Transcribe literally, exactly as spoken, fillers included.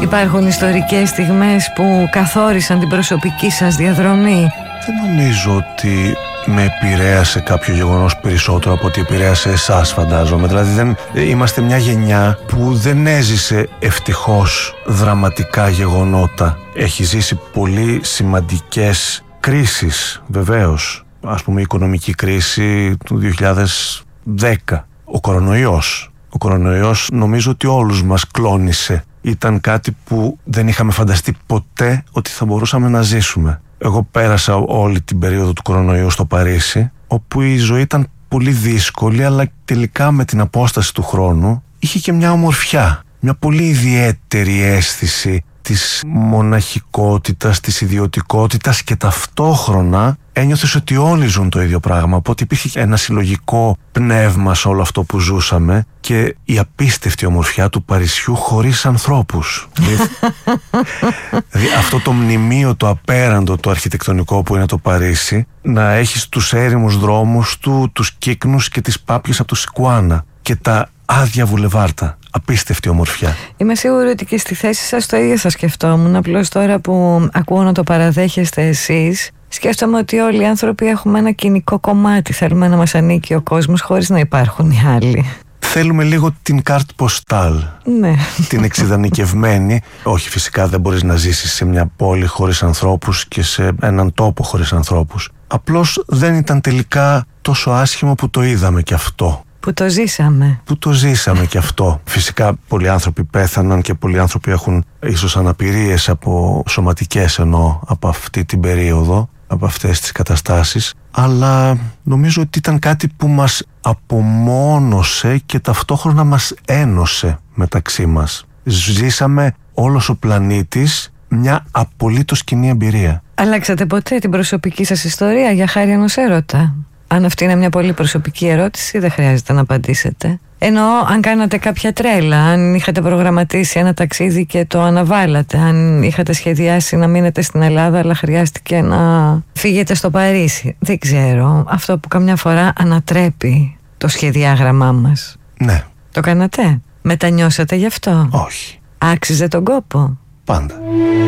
Υπάρχουν ιστορικές στιγμές που καθόρισαν την προσωπική σας διαδρομή? Δεν νομίζω ότι με επηρέασε κάποιο γεγονός περισσότερο από ότι επηρέασε εσάς, φαντάζομαι. Δηλαδή δεν, είμαστε μια γενιά που δεν έζησε ευτυχώς δραματικά γεγονότα. Έχει ζήσει πολύ σημαντικές κρίσεις, βεβαίως. Ας πούμε η οικονομική κρίση του δύο χιλιάδες δέκα, ο κορονοϊός. Ο κορονοϊός νομίζω ότι όλους μας κλώνησε. Ήταν κάτι που δεν είχαμε φανταστεί ποτέ ότι θα μπορούσαμε να ζήσουμε. Εγώ πέρασα όλη την περίοδο του κορονοϊού στο Παρίσι, όπου η ζωή ήταν πολύ δύσκολη, αλλά τελικά με την απόσταση του χρόνου είχε και μια ομορφιά, μια πολύ ιδιαίτερη αίσθηση της μοναχικότητας, της ιδιωτικότητας, και ταυτόχρονα ένιωθες ότι όλοι ζουν το ίδιο πράγμα, οπότε υπήρχε ένα συλλογικό πνεύμα σε όλο αυτό που ζούσαμε και η απίστευτη ομορφιά του Παρισιού χωρίς ανθρώπους. Δηλαδή αυτό το μνημείο, το απέραντο, το αρχιτεκτονικό που είναι το Παρίσι, να έχεις τους έρημους δρόμους του, τους κύκνους και τις πάπλες από το Σικουάνα και τα άδεια βουλεβάρτα. Απίστευτη ομορφιά. Είμαι σίγουρη ότι και στη θέση σας το ίδιο θα σκεφτόμουν. Απλώς τώρα που ακούω να το παραδέχεστε εσείς, σκέφτομαι ότι όλοι οι άνθρωποι έχουμε ένα κοινικό κομμάτι. Θέλουμε να μας ανήκει ο κόσμος χωρίς να υπάρχουν οι άλλοι. Θέλουμε λίγο την κάρτ ποστάλ. Ναι. Την εξειδανικευμένη. Όχι, φυσικά δεν μπορείς να ζήσεις σε μια πόλη χωρίς ανθρώπους και σε έναν τόπο χωρίς ανθρώπους. Απλώς δεν ήταν τελικά τόσο άσχημο που το είδαμε κι αυτό. Που το ζήσαμε. Που το ζήσαμε κι αυτό. Φυσικά πολλοί άνθρωποι πέθαναν και πολλοί άνθρωποι έχουν ίσως αναπηρίες, από σωματικές εννοώ, από αυτή την περίοδο, από αυτές τις καταστάσεις. Αλλά νομίζω ότι ήταν κάτι που μας απομόνωσε και ταυτόχρονα μας ένωσε μεταξύ μας. Ζήσαμε όλος ο πλανήτης μια απολύτως κοινή εμπειρία. Αλλάξατε ποτέ την προσωπική σας ιστορία για χάρη ενός έρωτα? Αν αυτή είναι μια πολύ προσωπική ερώτηση, δεν χρειάζεται να απαντήσετε. Εννοώ αν κάνατε κάποια τρέλα, αν είχατε προγραμματίσει ένα ταξίδι και το αναβάλατε, αν είχατε σχεδιάσει να μείνετε στην Ελλάδα αλλά χρειάστηκε να φύγετε στο Παρίσι. Δεν ξέρω, αυτό που καμιά φορά ανατρέπει το σχεδιάγραμμά μας. Ναι. Το κάνατε? Μετανιώσατε γι' αυτό? Όχι. Άξιζε τον κόπο? Πάντα.